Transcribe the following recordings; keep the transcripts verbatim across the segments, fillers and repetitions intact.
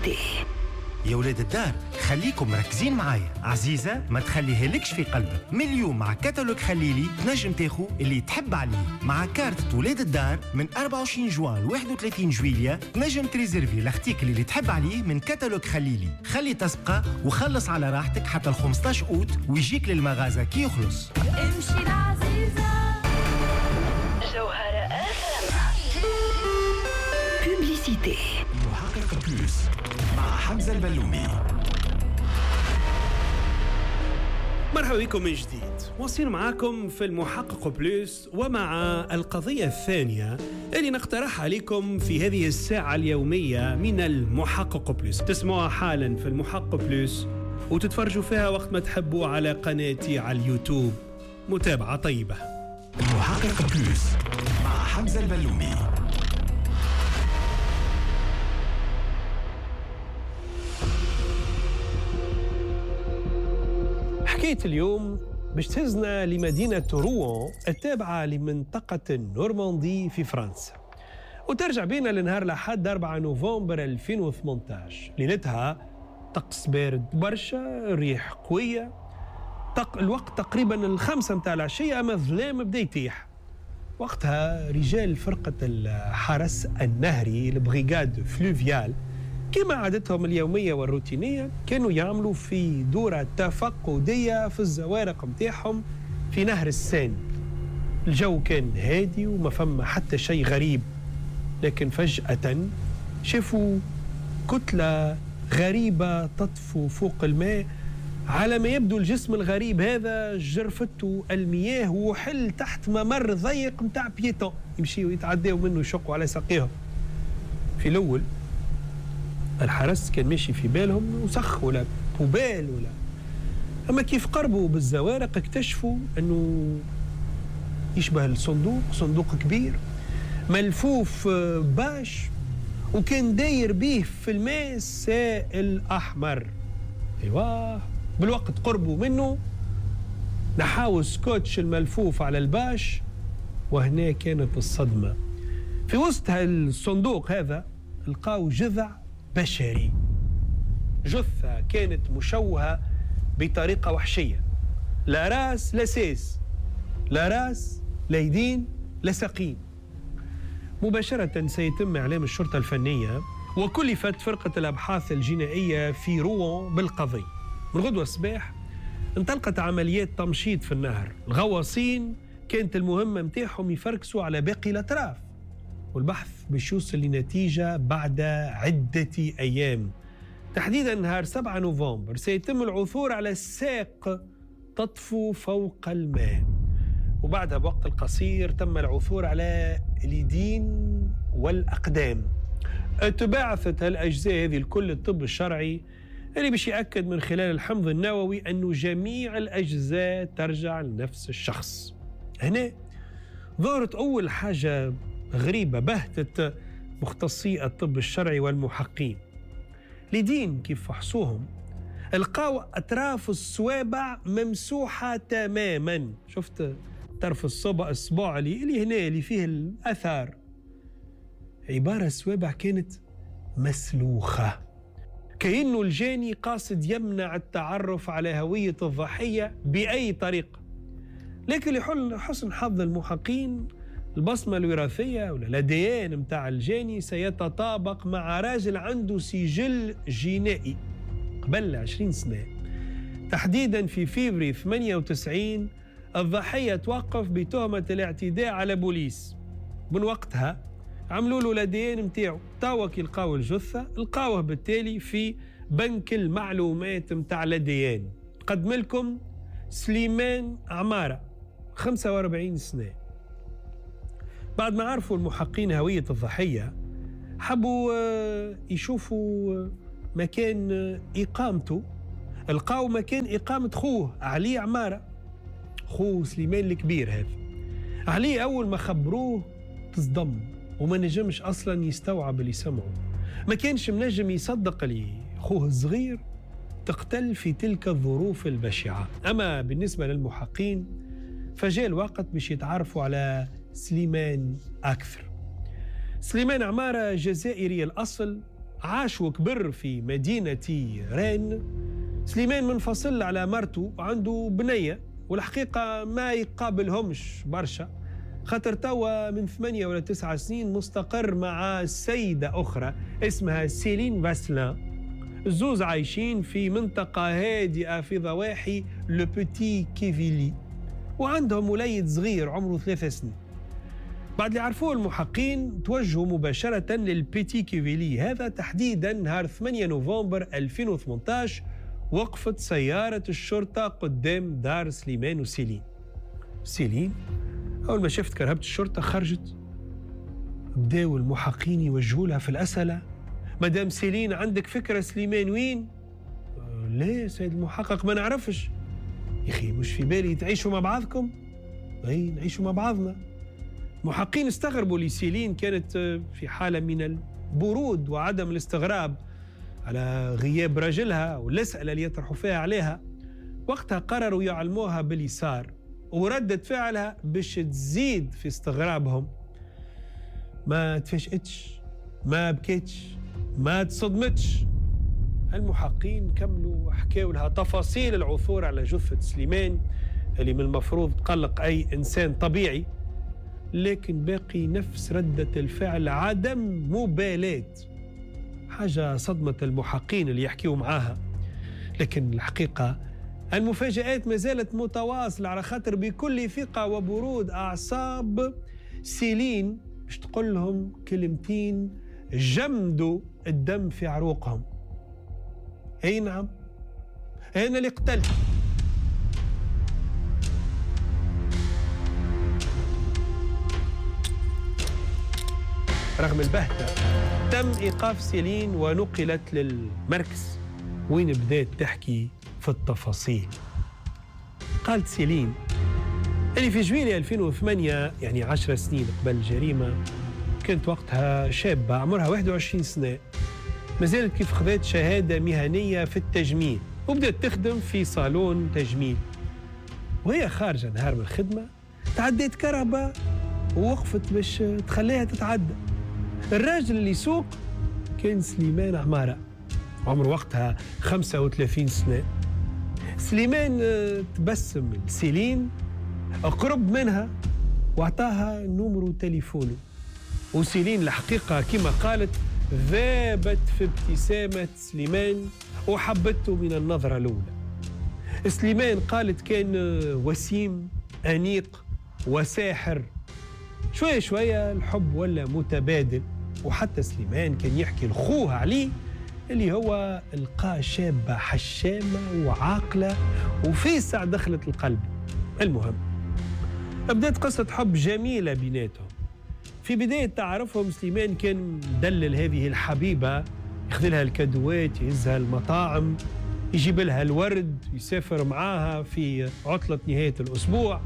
بوبليسيتي. يا ولاد الدار خليكم مركزين معايا. عزيزة ما تخليها لكش في قلبك. من اليوم مع كتالوج خليلي تنجم تاخو اللي تحب عليه. مع كارت ولاد الدار من أربعة وعشرين جوان ل واحد وثلاثين جويلية تنجم تريزيرفي لاختيك اللي تحب عليه من كتالوج خليلي. خلي تسبقة وخلص على راحتك حتى ال خمسطاش أوت ويجيك للمغازة كي يخلص. امشي العزيزة جوهرة أفهم. بوبليسيتي. محقق بلوس مع حمزة البلومي. مرحبا بكم من جديد. واصلين معاكم في المحقق بلوس ومع القضية الثانية اللي نقترحها عليكم في هذه الساعة اليومية من المحقق بلوس. تسمعوها حالا في المحقق بلوس وتتفرجوا فيها وقت ما تحبوا على قناتي على اليوتيوب. متابعة طيبة. المحقق بلوس مع حمزة البلومي. حكاية اليوم باش تهزنا لمدينة روان التابعة لمنطقة النورماندي في فرنسا، وترجع بينا لنهار الأحد أربعة نوفمبر ألفين وثمانية عشر. ليلتها طقس بارد برشا، ريح قوية، تق... الوقت تقريبا الخمسة متاع العشية، أما الظلام بدا يتيح. وقتها رجال فرقة الحرس النهري البريغاد فلوفيال كما عادتهم اليومية والروتينية كانوا يعملوا في دورة تفقدية في الزوارق متاعهم في نهر السين. الجو كان هادي وما فما حتى شيء غريب، لكن فجأة شافوا كتلة غريبة تطفو فوق الماء. على ما يبدو الجسم الغريب هذا جرفته المياه وحل تحت ممر ضيق متاع بيتون يمشيوا يتعداوا منه يشقوا على ساقيهم. في الأول الحرس كان ماشي في بالهم وسخ ولا بوبال ولا، أما كيف قربوا بالزوارق اكتشفوا أنه يشبه الصندوق، صندوق كبير ملفوف باش وكان داير بيه في الماء سائل أحمر. أيوة بالوقت قربوا منه نحاوا سكوتش الملفوف على الباش، وهنا كانت الصدمة. في وسط الصندوق هذا لقاو جذع بشري، جثة كانت مشوهة بطريقة وحشية، لا راس لا سيس، لا راس لا يدين لا ساقين. مباشرة سيتم إعلام الشرطة الفنية وكلفت فرقة الأبحاث الجنائية في روان بالقضية. من غدوة الصباح انطلقت عمليات تمشيط في النهر. الغواصين كانت المهمة متاعهم يفركسوا على باقي الأطراف، والبحث باش يوصل لنتيجة بعد عدة أيام. تحديدا نهار سبعة نوفمبر سيتم العثور على ساق تطفو فوق الماء، وبعدها بوقت القصير تم العثور على اليدين والأقدام. تباعثت هالأجزاء هذه الكل الطب الشرعي اللي باش يأكد من خلال الحمض النووي أنه جميع الأجزاء ترجع لنفس الشخص. هنا ظهرت أول حاجة غريبة بهتت مختصي الطب الشرعي والمحققين. اليدين كيف فحصوهم لقاو أطراف الصوابع ممسوحة تماما. شفت طرف الصبع الصباع اللي, اللي هنا اللي فيه الأثار، عبارة الصوابع كانت مسلوخة، كأنه الجاني قاصد يمنع التعرف على هوية الضحية بأي طريقة. لكن لحسن حظ المحققين البصمة الوراثية ولا الأدي إن متاع الجاني سيتطابق مع راجل عنده سجل جنائي قبل عشرين سنة. تحديدا في فيفري ثمانية وتسعين الضحية توقف بتهمة الاعتداء على بوليس. من وقتها عملوا له الأدي إن متاعه، توا كي لقاو الجثة لقاوه بالتالي في بنك المعلومات متاع الأدي إن. قدم لكم سليمان عمارة خمسة وأربعين سنة. بعد ما عرفوا المحققين هوية الضحية حبوا يشوفوا مكان إقامته. لقاو مكان إقامة خوه علي عمارة، خوه سليمان الكبير هذا. علي أول ما خبروه تصدم وما نجمش أصلا يستوعب اللي سمعه، ما كانش منجم يصدق لي خوه الصغير تقتل في تلك الظروف البشعة. أما بالنسبة للمحققين فجاء الوقت باش يتعرفوا على سليمان أكثر. سليمان عمارة جزائري الأصل عاش وكبر في مدينة رين. سليمان منفصل على مرته وعنده بنية، والحقيقة ما يقابلهمش برشا، خاطر توا من ثمانية ولا تسعة سنين مستقر مع سيدة أخرى اسمها سيلين فاسلان. الزوز عايشين في منطقة هادئة في ضواحي لو بوتي كيفيلي، وعندهم وليد صغير عمره ثلاثة سنين. بعد اللي عرفوه المحققين توجهوا مباشرة للبيتي كيفيلي، هذا تحديدا نهار ثمانية نوفمبر ألفين وثمانية عشر. وقفت سيارة الشرطة قدام دار سليمان وسيلين. سيلين أول ما شفت كرهبة الشرطة خرجت. بداوا المحققين يوجهوا لها في الأسئلة: مدام سيلين عندك فكرة سليمان وين؟ آه ليه سيد المحقق ما نعرفش. يا أخي مش في بالي تعيشوا مع بعضكم؟ أي نعيشوا مع بعضنا. المحققين استغربوا لسيلين كانت في حالة من البرود وعدم الاستغراب على غياب رجلها والأسئلة اللي يطرحوا فيها عليها. وقتها قرروا يعلموها باليسار، وردت فعلها باش تزيد في استغرابهم. ما تفاجئتش، ما بكيتش، ما تصدمتش. المحققين كملوا حكاوا لها تفاصيل العثور على جثة سليمان اللي من المفروض تقلق أي إنسان طبيعي، لكن باقي نفس ردة الفعل، عدم مبالاة. حاجة صدمت المحققين اللي يحكيوا معاها. لكن الحقيقة المفاجآت ما زالت متواصلة، على خاطر بكل ثقة وبرود أعصاب سيلين باش تقول لهم كلمتين جمدوا الدم في عروقهم: أي نعم أنا اللي قتلت. رغم البهتة تم إيقاف سيلين ونقلت للمركز وين بدأت تحكي في التفاصيل. قالت سيلين اللي في جويلية ألفين وثمانية، يعني عشر سنين قبل الجريمة، كانت وقتها شابة عمرها واحد وعشرين سنة، ما زالت كيف خذت شهادة مهنية في التجميل وبدأت تخدم في صالون تجميل. وهي خارجة نهار من الخدمة تعديت كهرباء ووقفت باش تخليها تتعدى. الراجل اللي يسوق كان سليمان عمارة، عمره وقتها خمسة وثلاثين سنة. سليمان تبسم لسيلين، قرب منها واعطاها نمرو تليفونه. وسيلين الحقيقة كما قالت ذابت في ابتسامة سليمان وحبته من النظرة الأولى. سليمان قالت كان وسيم أنيق وساحر. شوية شوية الحب ولا متبادل، وحتى سليمان كان يحكي لخوه علي اللي هو لقى شابة حشامة وعاقلة وفيسع دخلت القلب. المهم بدأت قصة حب جميلة بيناتهم. في بداية تعرفهم سليمان كان مدلل هذه الحبيبة، ياخذ لها الكادوات، يهزها المطاعم، يجيب لها الورد، يسافر معاها في عطلة نهاية الأسبوع.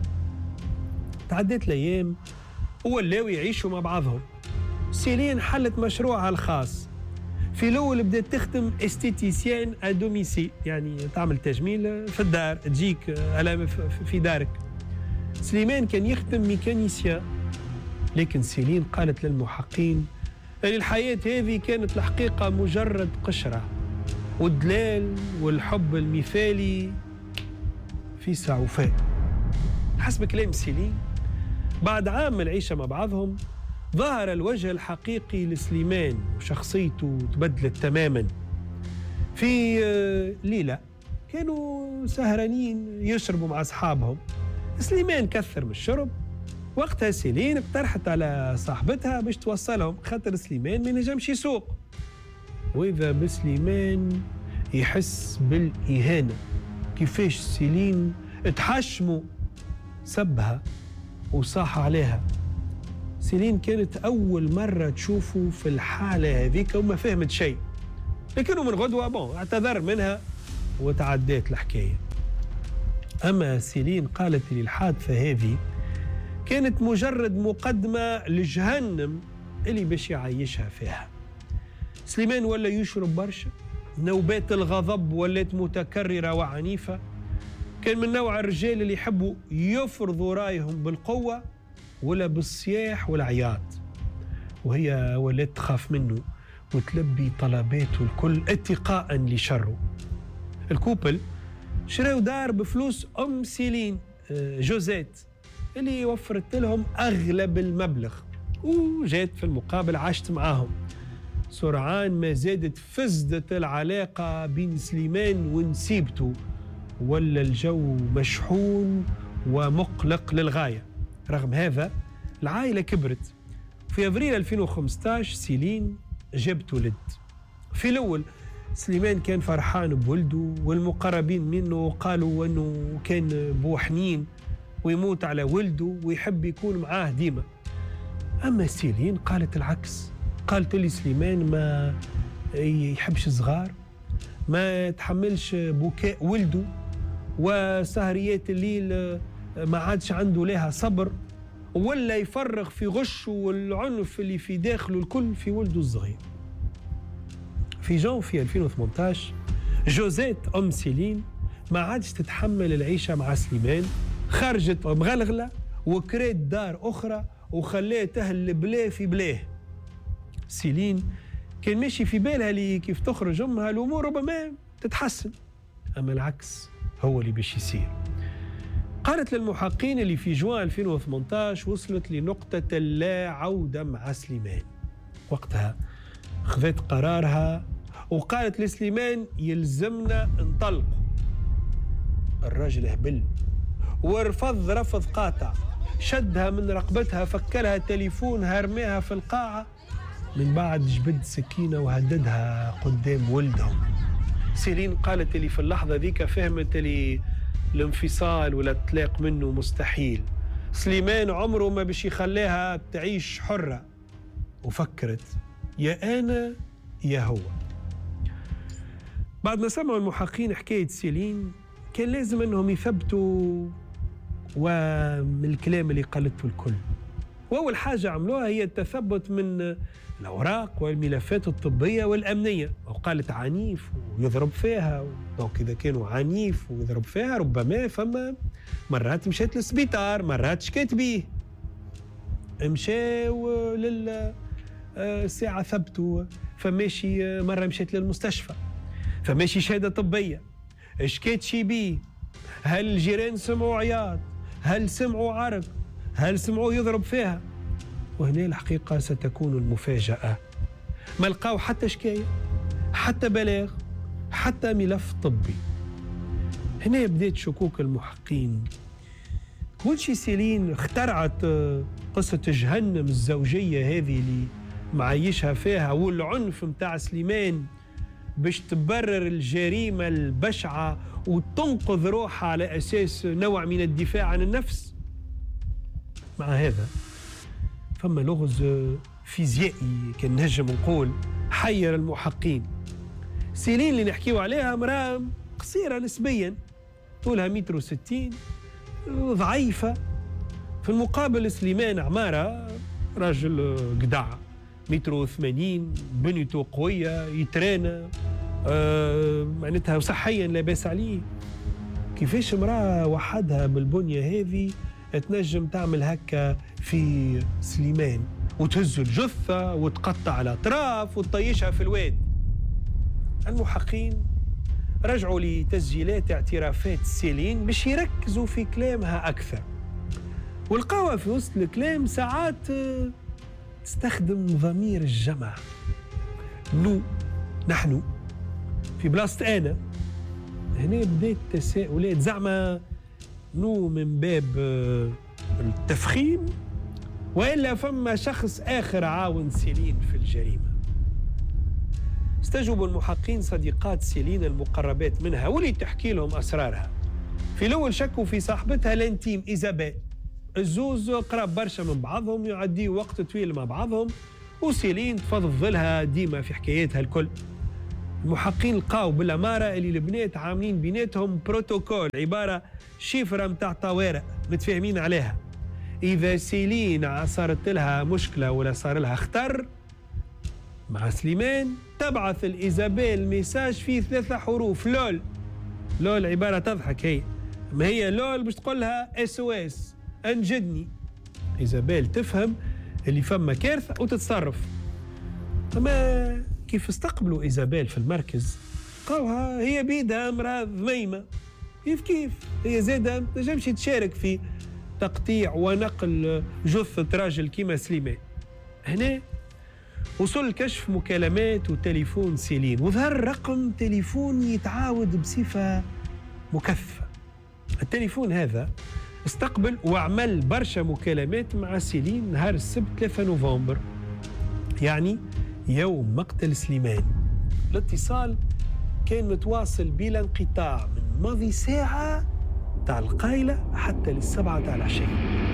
تعدت الأيام ولاو يعيشوا مع بعضهم. سيلين حلت مشروعها الخاص. في الأول بدأت تخدم استيتيسيان أدوميسي، يعني تعمل تجميل في الدار، تجيك في دارك. سليمان كان يخدم ميكانيسيان. لكن سيلين قالت للمحققين أن الحياة هذه كانت الحقيقة مجرد قشرة، والدلال والحب المثالي في سعوفاء. حسب كلام سيلين بعد عام من العيشة مع بعضهم ظهر الوجه الحقيقي لسليمان وشخصيته تبدلت تماما. في ليلة كانوا سهرانين يشربوا مع أصحابهم، سليمان كثر من الشرب. وقتها سيلين اقترحت على صاحبتها باش توصلهم، خاطر سليمان ما نجمش يسوق. وإذا بسليمان يحس بالإهانة كيفاش سيلين تحشمه، سبها وصاح عليها. سيلين كانت أول مرة تشوفه في الحالة هذيك وما فهمت شيء، لكنه من غدوة بون اعتذر منها وتعديت الحكاية. أما سيلين قالت لي الحادثة هذه كانت مجرد مقدمة لجهنم اللي باش يعيشها فيها. سليمان ولا يشرب برشا، نوبات الغضب ولات متكررة وعنيفة. كان من نوع الرجال اللي يحبوا يفرضوا رايهم بالقوة ولا بالصياح والعياط، وهي ولات تخاف منه وتلبي طلباته الكل اتقاء لشره. الكوبل شراو دار بفلوس أم سيلين جوزيت اللي وفرت لهم أغلب المبلغ، وجات في المقابل عاشت معاهم. سرعان ما زادت فزدت العلاقة بين سليمان ونسيبته، ولا الجو مشحون ومقلق للغاية. رغم هذا العائلة كبرت. في أبريل ألفين وخمسة عشر سيلين جابت ولد. في الأول سليمان كان فرحان بولده، والمقربين منه قالوا أنه كان بوحنين ويموت على ولده ويحب يكون معاه ديما. أما سيلين قالت العكس، قالت لي سليمان ما يحبش صغار، ما يتحملش بكاء ولده، وسهريات الليل ما عادش عنده لها صبر، ولا يفرغ في غشه والعنف اللي في داخله الكل في ولده الصغير. في جانفي ألفين وثمانية عشر جوزيت أم سيلين ما عادش تتحمل العيشة مع سليمان، خرجت مغلغلة وكريت دار أخرى وخليت أهل بلاه في بلاه. سيلين كان ماشي في بالها لي كيف تخرج أمها الأمور ربما تتحسن، أما العكس هو اللي باش يصير. قالت للمحققين اللي في جوان ألفين وثمانية عشر وصلت لنقطة اللا عودة مع سليمان. وقتها خذت قرارها وقالت لسليمان يلزمنا نطلقوا. الراجل هبل ورفض رفض قاطع، شدها من رقبتها، فكلها تليفونها، رميها في القاعة، من بعد جبد سكينة وهددها قدام ولدهم. سيلين قالت لي في اللحظة ذيك فهمت لي الانفصال ولا الطلاق منه مستحيل. سليمان عمره ما باش يخليها تعيش حرة، وفكرت يا أنا يا هو. بعد ما سمعوا المحققين حكاية سيلين كان لازم أنهم يثبتوا ومن الكلام اللي قالته الكل. وأول حاجة عملوها هي التثبت من الأوراق والملفات الطبية والأمنية. وقالت عنيف ويضرب فيها، دونك إذا كانوا عنيف ويضرب فيها ربما فما مرات مشيت للسبيطار، مرات شكيت بيه. مشاو لل ساعة ثبتوا، فماشي مرة مشيت للمستشفى، فماشي شهادة طبية، شكيت شي بيه، هل الجيران سمعوا عياط، هل سمعوا عرق، هل سمعوا يضرب فيها. وهنا الحقيقة ستكون المفاجأة، ما لقاو حتى شكاية، حتى بلاغ، حتى ملف طبي. هنا بدأت شكوك المحققين. كل شي سيلين اخترعت قصة جهنم الزوجية هذه اللي معيشها فيها، والعنف متاع سليمان باش تبرر الجريمة البشعة وتنقذ روحها على أساس نوع من الدفاع عن النفس. مع هذا فما لغز فيزيائي كان نجم نقول حير المحققين. سيلين اللي نحكيو عليها امرأة قصيرة نسبيا، طولها متر وستين، ضعيفة. في المقابل سليمان عمارة راجل قدع، متر وثمانين، بنيته قوية، يترانى، آه معناتها صحيا لا باس عليه. كيفاش امرأة وحدها بالبنية هذه تنجم تعمل هكا في سليمان وتهز الجثة وتقطع الأطراف وتطيشها في الواد؟ المحققين رجعوا لتسجيلات اعترافات سيلين باش يركزوا في كلامها أكثر، والقاوة في وسط الكلام ساعات تستخدم ضمير الجمع. نو، نحن، في بلاصة أنا. هنا بدأت تساؤلات، زعما نو من باب التفخيم، وإلا فما شخص آخر عاون سيلين في الجريمة؟ استجوبوا المحققين صديقات سيلين المقربات منها واللي تحكي لهم أسرارها. في الأول شكوا في صاحبتها الانتيم إيزابيل، الزوز قراب برشا من بعضهم، يعديوا وقت طويل مع بعضهم، وسيلين تفضلها ديما في حكاياتها الكل. المحققين لقاو بالأمارة اللي البنات عاملين بيناتهم بروتوكول، عبارة شفرة متاع طوارئ متفاهمين عليها. إذا سيلين صارت لها مشكلة ولا صار لها خطر مع سليمان، تبعث الإيزابيل ميساج فيه ثلاثة حروف، لول. لول عبارة تضحك، هي ما هي لول باش تقول لها اس او اس، انجدني. إيزابيل تفهم اللي فما كارثة وتتصرف. أما كيف استقبلوا إيزابيل في المركز قالوها هي بيدها امرأة ذميمة، كيف كيف هي زادة ما تنجمش تشارك في تقطيع ونقل جثة راجل كيما سليمان. هنا وصل كشف مكالمات وتليفون سيلين، وظهر رقم تليفون يتعاود بصفة مكثفة. التليفون هذا استقبل وعمل برشا مكالمات مع سيلين نهار السبت ثلاثة نوفمبر، يعني يوم مقتل سليمان. الاتصال كان متواصل بلا انقطاع من ماضي ساعة تاع القايلة حتى للسبعة تاع العشية.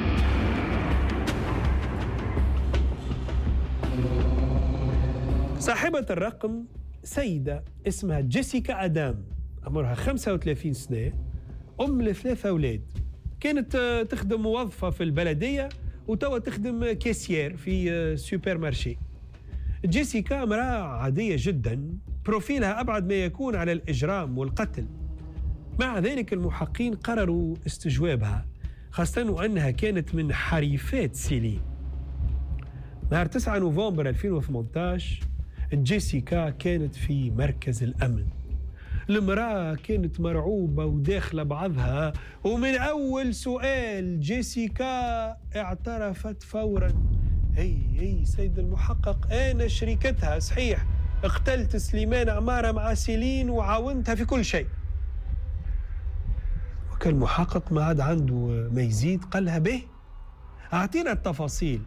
صاحبة الرقم سيدة اسمها جيسيكا أدام، عمرها خمسة وثلاثين سنة، أم لثلاثة أولاد. كانت تخدم موظفة في البلدية وتوا تخدم كاسيير في سوبر مارشي. جيسيكا امرأة عادية جدا، بروفيلها أبعد ما يكون على الإجرام والقتل. مع ذلك المحققين قرروا استجوابها، خاصة وأنها كانت من حريفات سيلين. نهار تسعة نوفمبر ألفين وثمانية عشر جيسيكا كانت في مركز الأمن. المرأة كانت مرعوبة وداخلة بعضها، ومن أول سؤال جيسيكا اعترفت فوراً. هي هي سيد المحقق، أنا شريكتها صحيح، اقتلت سليمان عمارة مع سيلين وعاونتها في كل شيء. وكان المحقق ما عاد عنده ما يزيد، قالها به أعطينا التفاصيل.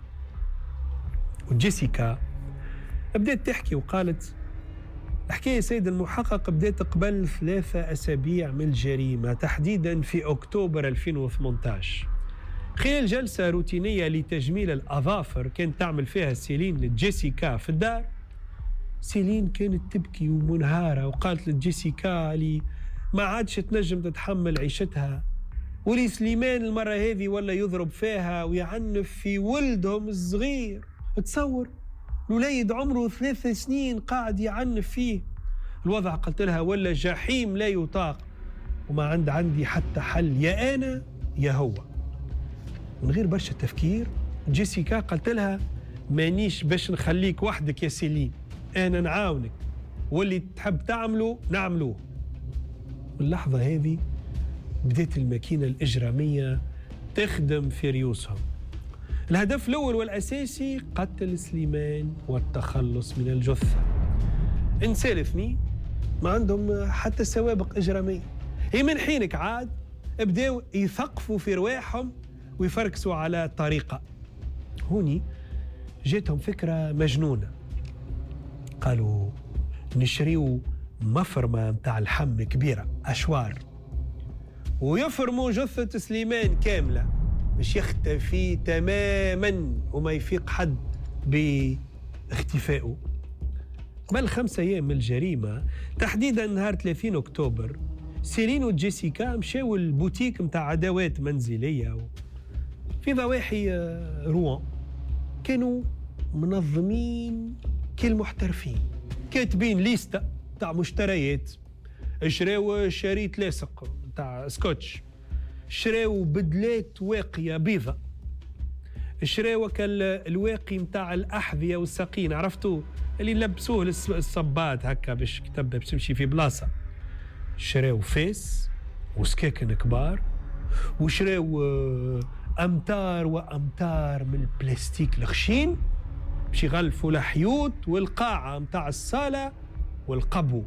وجيسيكا بدأت تحكي وقالت الحكاية سيد المحقق بدأت قبل ثلاثة أسابيع من الجريمة، تحديداً في أكتوبر ألفين وثمانية عشر. خلال جلسة روتينية لتجميل الأظافر كانت تعمل فيها سيلين لجيسيكا في الدار. سيلين كانت تبكي ومنهارة، وقالت لجيسيكا لي ما عادش تنجم تتحمل عيشتها، ولي سليمان المرة هذه ولا يضرب فيها ويعنف في ولدهم الصغير. تصور الوليد عمره ثلاث سنين قاعد يعنف فيه. الوضع قلت لها ولا جحيم لا يطاق، وما عند عندي حتى حل، يا أنا يا هو. من غير برشا تفكير جيسيكا قلت لها مانيش باش نخليك وحدك يا سيلين، أنا نعاونك، واللي تحب تعمله نعملوه. واللحظة هذه بدأت الماكينة الإجرامية تخدم في ريوسهم. الهدف الأول والأساسي قتل سليمان والتخلص من الجثة. إنسان اثنين ما عندهم حتى سوابق إجرامية. هي من حينك عاد بدأوا يثقفوا في رواحهم ويفركسوا على طريقة. هوني جاتهم فكرة مجنونة، قالوا نشريو مفرمة متاع اللحم كبيرة أشوار، ويفرموا جثة سليمان كاملة باش يختفي تماما وما يفيق حد باختفائه. قبل خمسة أيام من الجريمة، تحديدا نهار ثلاثين أكتوبر، سيلين وجيسيكا مشاو البوتيك متاع أدوات منزلية في ضواحي روان. كانوا منظمين كالمحترفين، كاتبين ليستة تاع مشتريات. شراو شريط لاصق تاع سكوتش، شراو بدلات واقية بيضة، شراو الواقي متاع الأحذية والساقين، عرفتوا اللي نلبسوه الصبات هكا باش كتب باش تمشي في بلاصة. شراو فاس وسكاكن كبار، وشراو أمتار وأمتار من البلاستيك الخشين باش يغلفوا الحيوط والقاعة متاع الصالة والقبو.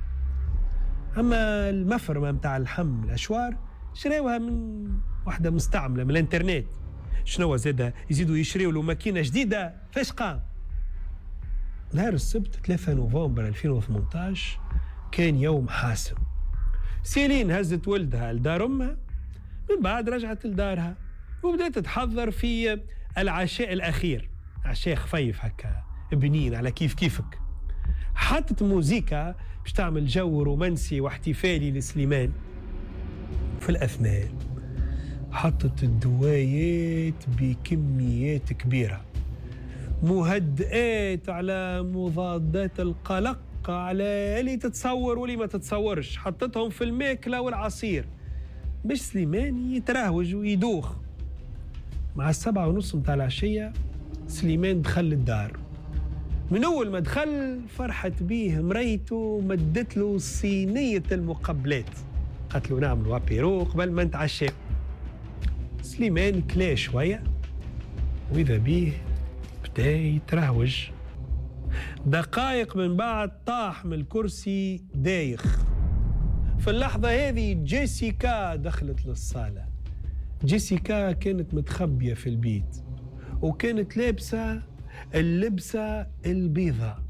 أما المفرمة متاع اللحم الأشوار شراوها من واحدة مستعملة من الانترنت. شنو زادة يزيدوا يشريوا له ماكينة جديدة. فاش قام نهار السبت ثلاثة نوفمبر ألفين وثمانية عشر كان يوم حاسم. سيلين هزت ولدها لدار أمها، من بعد رجعت لدارها وبدأت تحضر في العشاء الأخير، عشاء خفيف هكا بنين على كيف كيفك. حطت موزيكا باش تعمل جو رومانسي واحتفالي لسليمان. في الأثناء حطت الدوايات بكميات كبيرة، مهدئات على مضادات القلق على اللي تتصور واللي ما تتصورش. حطتهم في الماكلة والعصير باش سليمان يتراوج ويدوخ. مع السبعة ونص متاع العشية سليمان دخل الدار، من أول ما دخل فرحت بيه مريته، مدت له صينية المقبلات، قالت له نعملوا أبيرو قبل ما نتعشى. سليمان كلا شوية وإذا بيه بدا يترهوج. دقائق من بعد طاح من الكرسي دايخ. في اللحظة هذه جيسيكا دخلت للصالة. جيسيكا كانت متخبية في البيت وكانت لابسة اللبسة البيضاء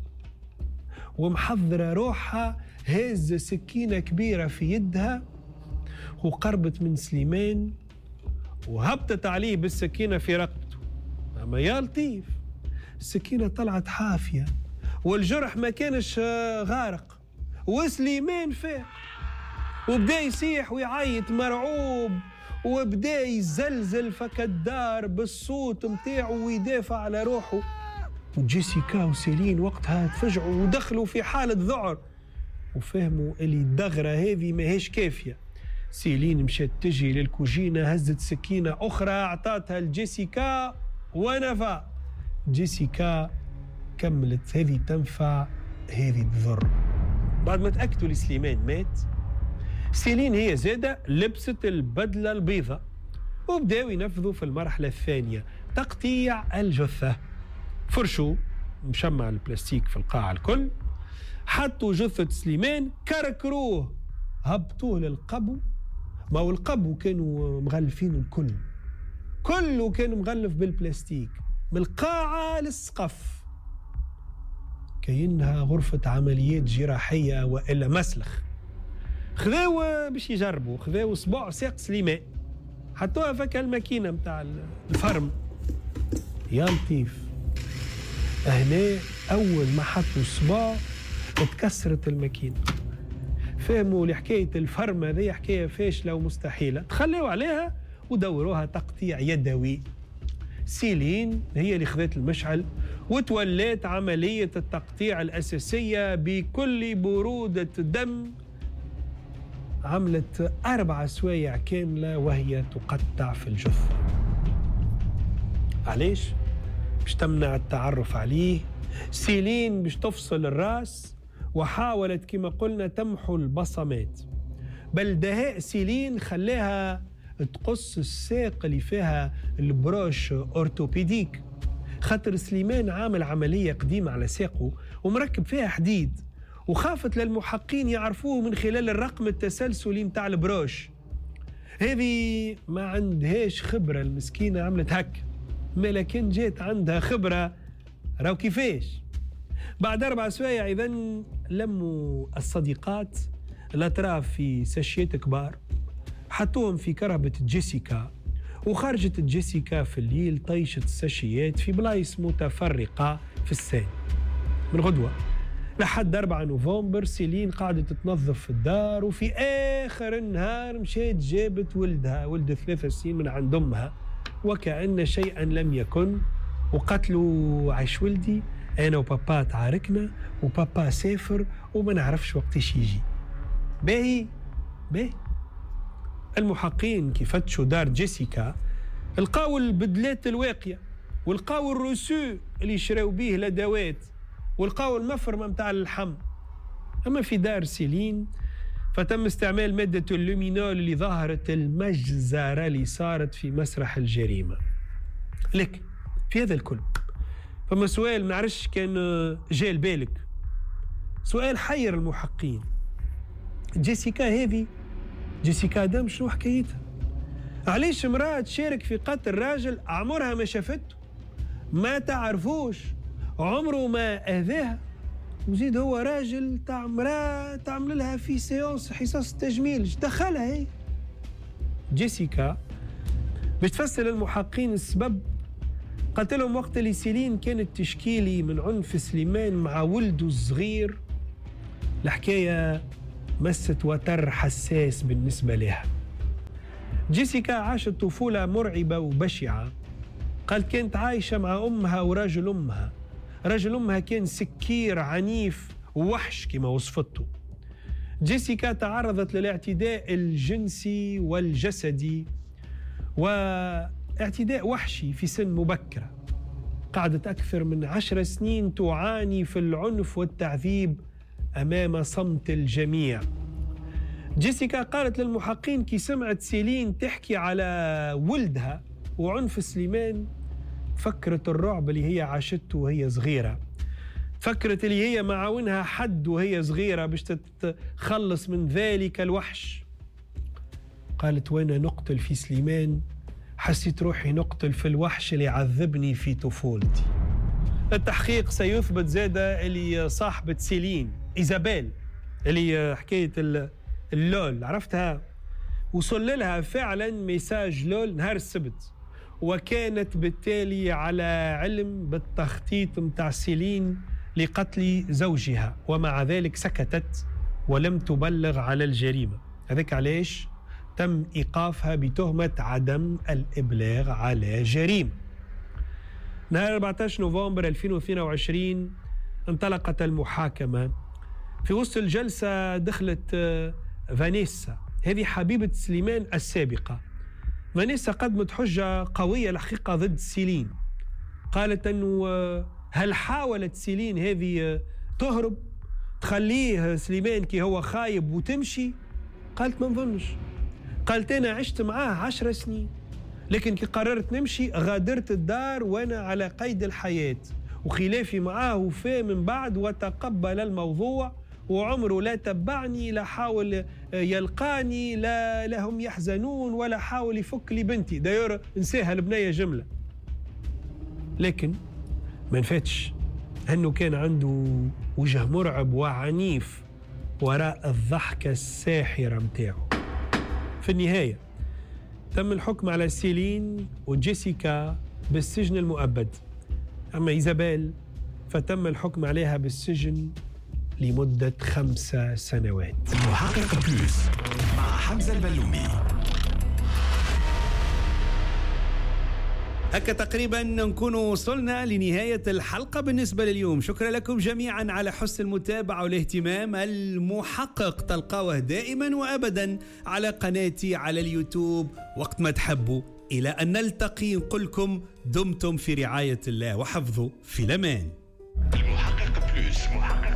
ومحضرة روحها، هز سكينة كبيرة في يدها وقربت من سليمان وهبطت عليه بالسكينة في رقبته. أما يا لطيف، السكينة طلعت حافية والجرح ما كانش غارق، وسليمان فاق وبدا يصيح ويعيط مرعوب وبدا يزلزل فكدار بالصوت متاعه ويدافع على روحه. وجيسيكا وسيلين وقتها تفجعوا ودخلوا في حالة ذعر وفهموا اللي الدغرة هذه ماهيش كافية. سيلين مشات تجي للكوجينة، هزت سكينة أخرى أعطتها لجيسيكا ونفع. جيسيكا كملت هذه تنفع هذه تضر. بعد ما تأكدوا لسليمان مات، سيلين هي زادة لبست البدلة البيضاء وبداوا ينفذوا في المرحلة الثانية، تقطيع الجثة. فرشوا مشمع البلاستيك في القاعة الكل، حطوا جثة سليمان، كركروه، هبطوه للقبو. ما هو القبو كانوا مغلفين الكل، كله كان مغلف بالبلاستيك من القاعة للسقف، كأنها غرفة عمليات جراحية وإلا مسلخ. خذاوا باش يجربوا، خذاوا صباع ساق سليمان حطوها فك الماكينة متاع الفرم. يا لطيف، هنا أول ما حطوا الصباع اتكسرت الماكينة. فهموا لحكاية الفرم هذه حكاية فاشلة ومستحيلة، تخلوا عليها ودوروها تقطيع يدوي. سيلين هي اللي خذت المشعل وتولات عملية التقطيع الأساسية بكل برودة دم. عملت أربع سوايع كاملة وهي تقطع في الجثة. علاش؟ باش تمنع التعرف عليه. سيلين باش تفصل الراس وحاولت كما قلنا تمحو البصمات. بل دهاء سيلين خلاها تقص الساق اللي فيها البروش أورتوبيديك، خاطر سليمان عامل عملية قديمة على ساقه ومركب فيها حديد، وخافت للمحقين يعرفوه من خلال الرقم التسلسلي متاع البروش. هذه ما عندهاش خبرة المسكينة، عملت هك، ما لكن جات عندها خبرة راو كيفاش. بعد أربع سوايع إذن لموا الصديقات الأطراف في ساشيات كبار، حطوهم في كرهبة جيسيكا، وخرجت جيسيكا في الليل طيشت الساشيات في بلايص متفرقة في السان. من غدوة لحد أربعة نوفمبر سيلين قاعدة تنظف في الدار، وفي آخر النهار مشيت جابت ولدها، ولد ثلاثة سنين من عند أمها، وكأن شيئا لم يكن، وقتلوا عيش ولدي، أنا وبابا تعاركنا وبابا سافر وما نعرفش وقتاش يجي. باهي باهي. المحققين كي فتشوا دار جيسيكا لقاو البدلات الواقية، ولقاو الروسو اللي شراو بيه الأدوات، ولقاو المفرمة متاع اللحم. أما في دار سيلين فتم استعمال مادة اللومينول اللي ظهرت المجزرة اللي صارت في مسرح الجريمة. لكن في هذا الكل فما سؤال ما نعرفش كان جاء لبالك، سؤال حير المحققين. جيسيكا هذه، جيسيكا دم شنو حكايتها؟ علاش امرأة تشارك في قتل راجل عمرها ما شافته، ما تعرفوش، عمره ما أذاها، وزيد هو راجل تاع امرأة تعمل لها في سيونس حصص تجميل، اش دخلها هي؟ جيسيكا باش تفسر للمحققين السبب، قالت لهم وقت اللي سيلين كانت تشكيلي من عنف سليمان مع ولده الصغير، الحكاية مست وتر حساس بالنسبة لها. جيسيكا عاشت طفولة مرعبة وبشعة. قالت كانت عايشة مع أمها وراجل أمها، راجل أمها كان سكير عنيف ووحش كما وصفته. جيسيكا تعرضت للاعتداء الجنسي والجسدي واعتداء وحشي في سن مبكرة. قعدت أكثر من عشر سنين تعاني في العنف والتعذيب أمام صمت الجميع. جيسيكا قالت للمحققين كي سمعت سيلين تحكي على ولدها وعنف سليمان فكرت الرعب اللي هي عاشته وهي صغيرة، فكرت اللي هي معاونها حد وهي صغيرة باش تتخلص من ذلك الوحش. قالت وانا نقتل في سليمان حسيت روحي نقتل في الوحش اللي عذبني في طفولتي. التحقيق سيثبت زادة اللي صاحبة سيلين إيزابيل اللي حكاية اللول عرفتها، وصل لها فعلا ميساج لول نهار السبت، وكانت بالتالي على علم بالتخطيط متاع سيلين لقتل زوجها، ومع ذلك سكتت ولم تبلغ على الجريمة. هذاك علاش تم إيقافها بتهمة عدم الإبلاغ على جريمة. نهار أربعة عشر نوفمبر ألفين واثنين وعشرين انطلقت المحاكمة. في وسط الجلسة دخلت فانيسا، هذه حبيبة سليمان السابقة. فانيسا قدمت حجة قوية الحقيقة ضد سيلين، قالت أنه هل حاولت سيلين هذه تهرب تخليه سليمان كي هو خايب وتمشي؟ قالت ما نظنش، قالت أنا عشت معاه عشر سنين لكن كي قررت نمشي غادرت الدار وأنا على قيد الحياة، وخلافي معاه وفاه من بعد وتقبل الموضوع وعمره لا تبعني لا حاول يلقاني لا لهم يحزنون ولا حاول يفك لي بنتي. داير نساها البنية جملة، لكن ما نفاتش أنه كان عنده وجه مرعب وعنيف وراء الضحكة الساحرة متاعه. في النهاية تم الحكم على سيلين وجيسيكا بالسجن المؤبد، أما إيزابيل فتم الحكم عليها بالسجن لمدة خمسة سنوات. محقق بلوس مع حمزة البلومي. هكا تقريبا نكون وصلنا لنهاية الحلقة بالنسبة لليوم. شكرا لكم جميعا على حسن المتابعة والاهتمام. المحقق تلقاوه دائما وأبدا على قناتي على اليوتيوب وقت ما تحبوا. إلى أن نلتقي نقول لكم دمتم في رعاية الله وحفظه في الأمان. المحقق بلوس محقق